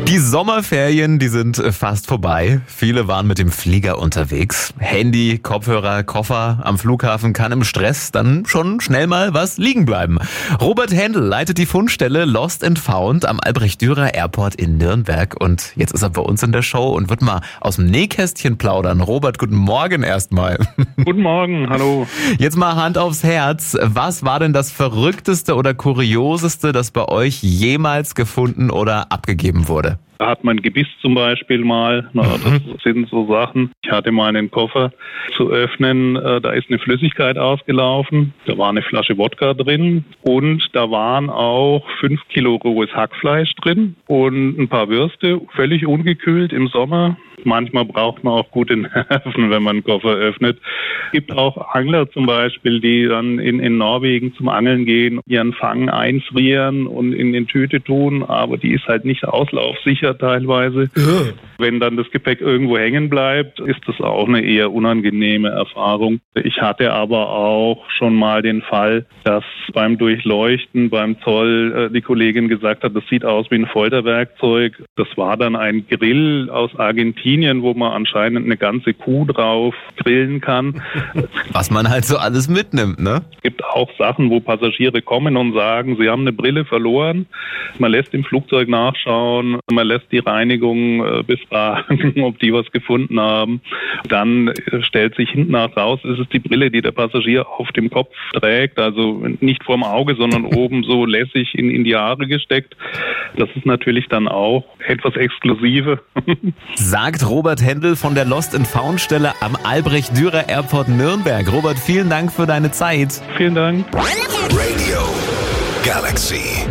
Die Sommerferien, die sind fast vorbei. Viele waren mit dem Flieger unterwegs. Handy, Kopfhörer, Koffer am Flughafen kann im Stress dann schon schnell mal was liegen bleiben. Robert Händel leitet die Fundstelle Lost and Found am Albrecht-Dürer Airport in Nürnberg. Und jetzt ist er bei uns in der Show und wird mal aus dem Nähkästchen plaudern. Robert, guten Morgen erstmal. Guten Morgen, hallo. Jetzt mal Hand aufs Herz. Was war denn das Verrückteste oder Kurioseste, das bei euch jemals gefunden oder abgegeben wurde? Da hat man Gebiss zum Beispiel mal. Das sind so Sachen. Ich hatte mal einen Koffer zu öffnen. Da ist eine Flüssigkeit ausgelaufen. Da war eine Flasche Wodka drin. Und da waren auch 5 Kilo rohes Hackfleisch drin. Und ein paar Würste, völlig ungekühlt im Sommer. Manchmal braucht man auch gute Nerven, wenn man einen Koffer öffnet. Es gibt auch Angler zum Beispiel, die dann in Norwegen zum Angeln gehen, ihren Fang einfrieren und in den Tüte tun, aber die ist halt nicht auslaufsicher teilweise. Ja. Wenn dann das Gepäck irgendwo hängen bleibt, ist das auch eine eher unangenehme Erfahrung. Ich hatte aber auch schon mal den Fall, dass beim Durchleuchten beim Zoll die Kollegin gesagt hat, das sieht aus wie ein Folterwerkzeug. Das war dann ein Grill aus Argentinien, wo man anscheinend eine ganze Kuh drauf grillen kann. Was man halt so alles mitnimmt, ne? Es gibt auch Sachen, wo Passagiere kommen und sagen, sie haben eine Brille verloren. Man lässt im Flugzeug nachschauen, man lässt die Reinigung befragen, ob die was gefunden haben. Dann stellt sich hinten nach raus, ist es die Brille, die der Passagier auf dem Kopf trägt, also nicht vorm Auge, sondern oben so lässig in die Haare gesteckt. Das ist natürlich dann auch etwas exklusive. Sagt Robert Händel von der Lost and Found Stelle am Albrecht-Dürer Airport Nürnberg. Robert, vielen Dank für deine Zeit. Vielen Dank. Radio Galaxy.